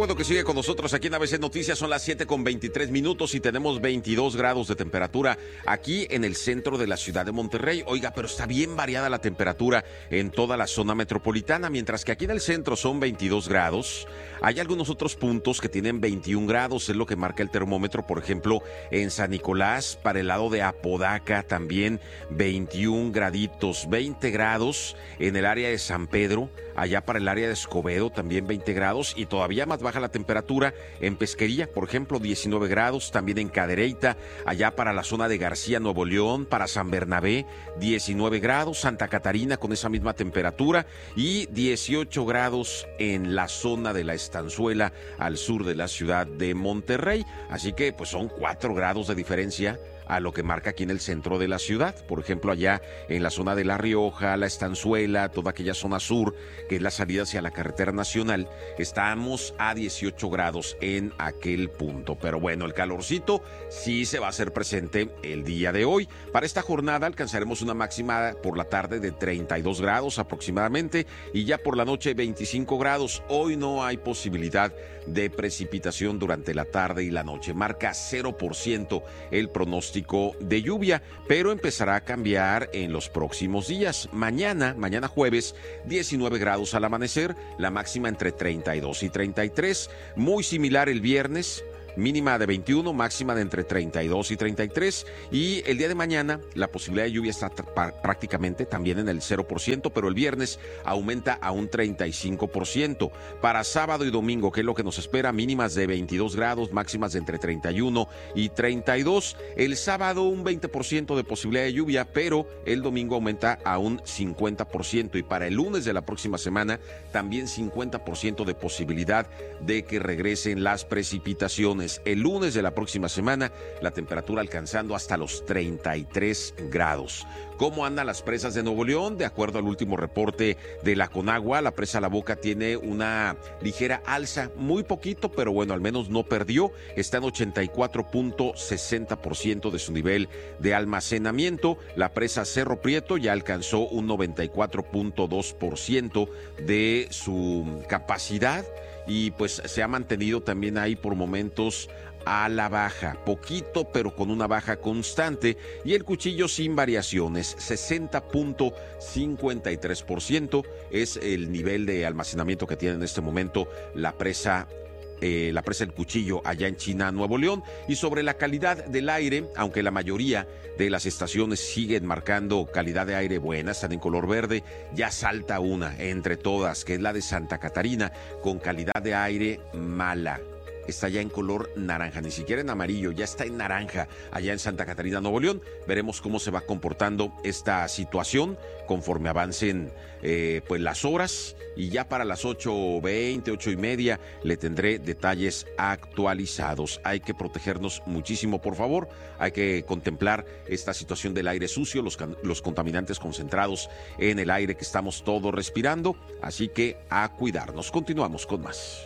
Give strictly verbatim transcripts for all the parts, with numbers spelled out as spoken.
bueno que sigue con nosotros aquí en A B C Noticias. Son las siete con veintitrés minutos y tenemos veintidós grados de temperatura aquí en el centro de la ciudad de Monterrey. Oiga, pero está bien variada la temperatura en toda la zona metropolitana. Mientras que aquí en el centro son veintidós grados, hay algunos otros puntos que tienen veintiún grados, es lo que marca el termómetro. Por ejemplo, en San Nicolás, para el lado de Apodaca, también veintiún graditos, veinte grados en el área de San Pedro. Allá para el área de Escobedo también veinte grados y todavía más baja la temperatura en Pesquería, por ejemplo, diecinueve grados, también en Cadereyta, allá para la zona de García, Nuevo León, para San Bernabé, diecinueve grados, Santa Catarina con esa misma temperatura y dieciocho grados en la zona de la Estanzuela al sur de la ciudad de Monterrey. Así que pues son cuatro grados de diferencia a lo que marca aquí en el centro de la ciudad. Por ejemplo, allá en la zona de La Rioja, La Estanzuela, toda aquella zona sur, que es la salida hacia la carretera nacional, estamos a dieciocho grados en aquel punto. Pero bueno, el calorcito sí se va a hacer presente el día de hoy. Para esta jornada alcanzaremos una máxima por la tarde de treinta y dos grados aproximadamente y ya por la noche veinticinco grados. Hoy no hay posibilidad de precipitación durante la tarde y la noche. Marca cero por ciento el pronóstico de lluvia, pero empezará a cambiar en los próximos días. Mañana, mañana jueves, diecinueve grados al amanecer, la máxima entre treinta y dos y treinta y tres. Muy similar el viernes, mínima de veintiuno, máxima de entre treinta y dos y treinta y tres. Y el día de mañana la posibilidad de lluvia está prácticamente también en el cero por ciento, pero el viernes aumenta a un treinta y cinco por ciento. Para sábado y domingo, ¿qué es lo que nos espera? Mínimas de veintidós grados, máximas de entre treinta y uno y treinta y dos. El sábado un veinte por ciento de posibilidad de lluvia, pero el domingo aumenta a un cincuenta por ciento. Y para el lunes de la próxima semana también cincuenta por ciento de posibilidad de que regresen las precipitaciones. El lunes de la próxima semana, la temperatura alcanzando hasta los treinta y tres grados. ¿Cómo andan las presas de Nuevo León? De acuerdo al último reporte de la Conagua, la presa La Boca tiene una ligera alza, muy poquito, pero bueno, al menos no perdió. Está en ochenta y cuatro punto sesenta por ciento de su nivel de almacenamiento. La presa Cerro Prieto ya alcanzó un noventa y cuatro punto dos por ciento de su capacidad. Y pues se ha mantenido también ahí por momentos a la baja, poquito pero con una baja constante, y el Cuchillo sin variaciones, sesenta punto cincuenta y tres por ciento es el nivel de almacenamiento que tiene en este momento la presa Eh, la presa El Cuchillo allá en China, Nuevo León. Y sobre la calidad del aire, aunque la mayoría de las estaciones siguen marcando calidad de aire buena, están en color verde, ya salta una entre todas, que es la de Santa Catarina, con calidad de aire mala. Está ya en color naranja, ni siquiera en amarillo, ya está en naranja allá en Santa Catarina, Nuevo León. Veremos cómo se va comportando esta situación conforme avancen eh, pues las horas, y ya para las ocho veinte, ocho y media le tendré detalles actualizados. Hay que protegernos muchísimo, por favor. Hay que contemplar esta situación del aire sucio, los, los contaminantes concentrados en el aire que estamos todos respirando, así que a cuidarnos. Continuamos con más.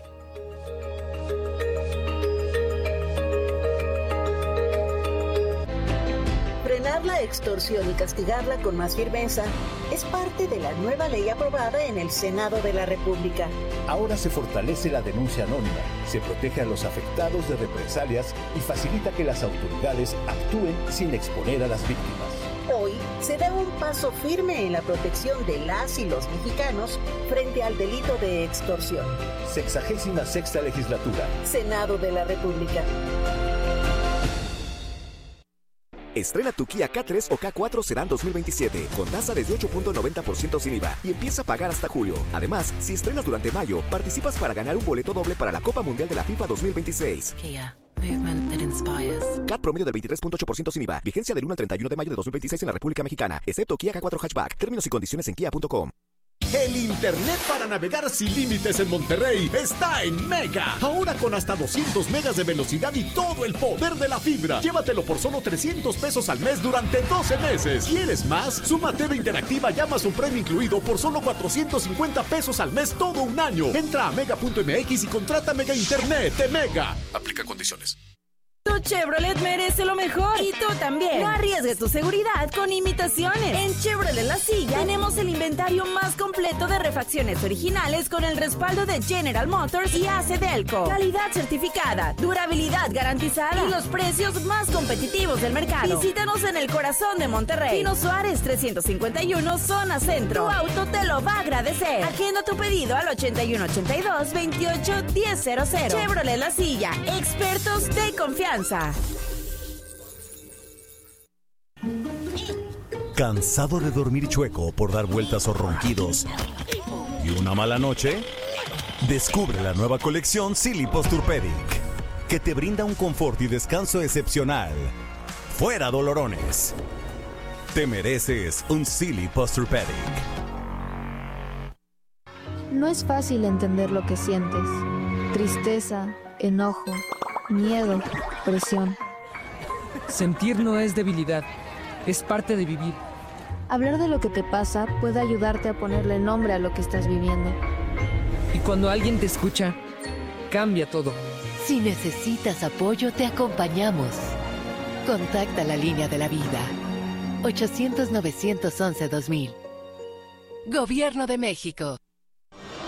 Frenar la extorsión y castigarla con más firmeza es parte de la nueva ley aprobada en el Senado de la República. Ahora se fortalece la denuncia anónima, se protege a los afectados de represalias y facilita que las autoridades actúen sin exponer a las víctimas. Hoy se da un paso firme en la protección de las y los mexicanos frente al delito de extorsión. Sexagésima sexta legislatura. Senado de la República. Estrena tu Kia K tres o K cuatro Sedan dos mil veintisiete con tasa desde ocho punto noventa por ciento sin I V A y empieza a pagar hasta julio. Además, si estrenas durante mayo, participas para ganar un boleto doble para la Copa Mundial de la FIFA dos mil veintiséis. Kia, movement that inspires. C A T promedio del veintitrés punto ocho por ciento sin I V A. Vigencia del uno al treinta y uno de mayo de dos mil veintiséis en la República Mexicana, excepto Kia K cuatro Hatchback. Términos y condiciones en kia punto com. El internet para navegar sin límites en Monterrey está en Mega. Ahora con hasta doscientos megas de velocidad y todo el poder de la fibra. Llévatelo por solo trescientos pesos al mes durante doce meses. ¿Quieres más? Suma T V Interactiva y Amazon Prime incluido por solo cuatrocientos cincuenta pesos al mes todo un año. Entra a mega punto m x y contrata Mega Internet de Mega. Aplica condiciones. Tu Chevrolet merece lo mejor. Y tú también. No arriesgues tu seguridad con imitaciones. En Chevrolet La Silla tenemos el inventario más completo de refacciones originales con el respaldo de General Motors y A C Delco. Calidad certificada, durabilidad garantizada y los precios más competitivos del mercado. Visítanos en el corazón de Monterrey. Pino Suárez trescientos cincuenta y uno, zona centro. Tu auto te lo va a agradecer. Agenda tu pedido al ochenta y uno ochenta y dos veintiocho diez cero cero. Chevrolet La Silla, expertos de confianza. ¿Cansado de dormir chueco por dar vueltas o ronquidos y una mala noche? Descubre la nueva colección Silly Posturepedic, que te brinda un confort y descanso excepcional. ¡Fuera dolorones! Te mereces un Silly Posturepedic. No es fácil entender lo que sientes. Tristeza, enojo, miedo, presión. Sentir no es debilidad, es parte de vivir. Hablar de lo que te pasa puede ayudarte a ponerle nombre a lo que estás viviendo. Y cuando alguien te escucha, cambia todo. Si necesitas apoyo, te acompañamos. Contacta la línea de la vida. ochocientos, novecientos once, dos mil. Gobierno de México.